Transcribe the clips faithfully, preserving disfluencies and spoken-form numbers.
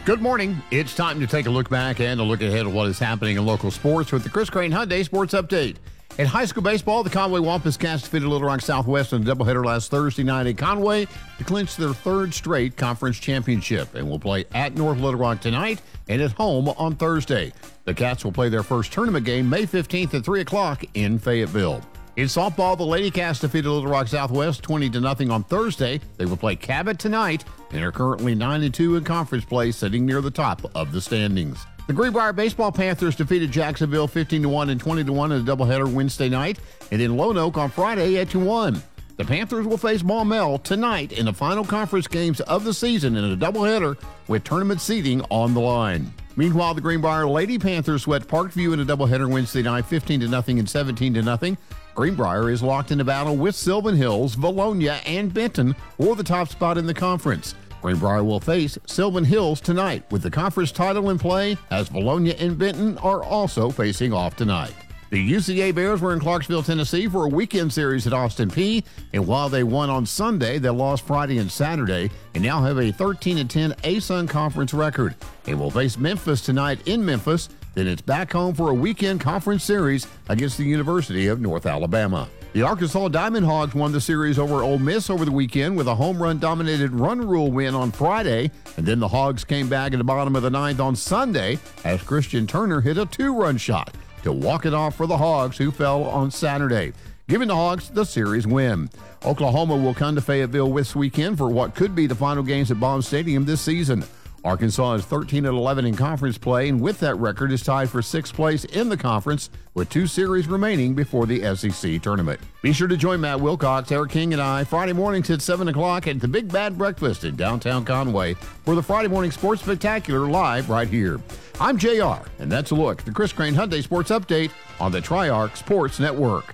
Good morning. It's time to take a look back and a look ahead at what is happening in local sports with the Chris Crane Hyundai Sports Update. In high school baseball, the Conway Wampus Cats defeated Little Rock Southwest in a doubleheader last Thursday night at Conway to clinch their third straight conference championship and will play at North Little Rock tonight and at home on Thursday. The Cats will play their first tournament game May fifteenth at three o'clock in Fayetteville. In softball, the Lady Cats defeated Little Rock Southwest twenty to nothing on Thursday. They will play Cabot tonight and are currently nine and two in conference play, sitting near the top of the standings. The Greenbrier Baseball Panthers defeated Jacksonville fifteen to one and twenty to one in a doubleheader Wednesday night, and in Lone Oak on Friday eight to one. The Panthers will face Maumelle tonight in the final conference games of the season in a doubleheader with tournament seeding on the line. Meanwhile, the Greenbrier Lady Panthers swept Parkview in a doubleheader Wednesday night fifteen to nothing and seventeen to nothing. Greenbrier is locked in a battle with Sylvan Hills, Valonia, and Benton for the top spot in the conference. Greenbrier will face Sylvan Hills tonight with the conference title in play, as Valonia and Benton are also facing off tonight. The U C A Bears were in Clarksville, Tennessee for a weekend series at Austin Peay, and while they won on Sunday, they lost Friday and Saturday and now have a thirteen and ten A S U N conference record. They will face Memphis tonight in Memphis, then it's back home for a weekend conference series against the University of North Alabama. The Arkansas Diamond Hogs won the series over Ole Miss over the weekend with a home run-dominated run rule win on Friday, and then the Hogs came back at the bottom of the ninth on Sunday as Christian Turner hit a two-run shot to walk it off for the Hogs, who fell on Saturday, giving the Hogs the series win. Oklahoma will come to Fayetteville this weekend for what could be the final games at Bond Stadium this season. Arkansas is thirteen and eleven in conference play, and with that record is tied for sixth place in the conference with two series remaining before the S E C tournament. Be sure to join Matt Wilcox, Eric King, and I Friday mornings at seven o'clock at the Big Bad Breakfast in downtown Conway for the Friday Morning Sports Spectacular live right here. I'm J R, and that's a look at the Chris Crane Hyundai Sports Update on the Tri-Arc Sports Network.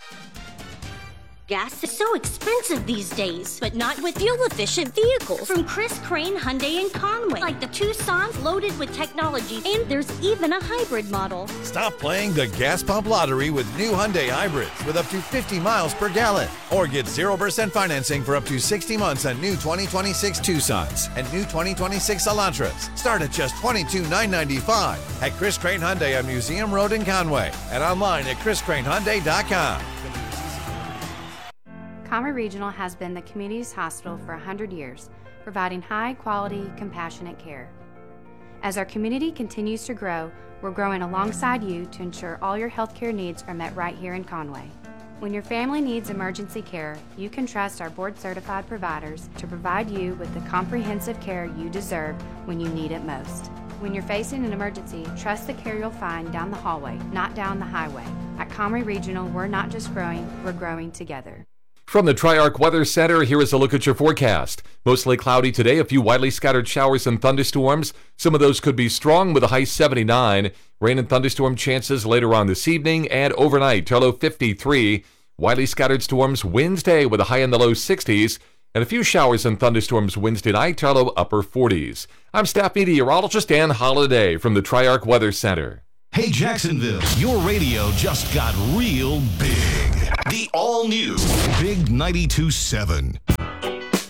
Gas is so expensive these days, but not with fuel-efficient vehicles from Chris Crane Hyundai in Conway, like the Tucson's loaded with technology, and there's even a hybrid model. Stop playing the gas pump lottery with new Hyundai hybrids with up to fifty miles per gallon, or get zero percent financing for up to sixty months on new twenty twenty-six Tucsons and new twenty twenty-six Elantras. Start at just twenty-two thousand nine hundred ninety-five dollars at Chris Crane Hyundai on Museum Road in Conway and online at chris crane hyundai dot com. Conway Regional has been the community's hospital for one hundred years, providing high-quality, compassionate care. As our community continues to grow, we're growing alongside you to ensure all your healthcare needs are met right here in Conway. When your family needs emergency care, you can trust our board-certified providers to provide you with the comprehensive care you deserve when you need it most. When you're facing an emergency, trust the care you'll find down the hallway, not down the highway. At Conway Regional, we're not just growing, we're growing together. From the Tri-Arc Weather Center, here is a look at your forecast. Mostly cloudy today, a few widely scattered showers and thunderstorms. Some of those could be strong with a high seventy-nine. Rain and thunderstorm chances later on this evening and overnight, to low fifty-three. Widely scattered storms Wednesday with a high in the low sixties. And a few showers and thunderstorms Wednesday night, to low upper forties. I'm staff meteorologist Dan Holliday from the Tri-Arc Weather Center. Hey Jacksonville, your radio just got real big. The all-new Big ninety-two point seven.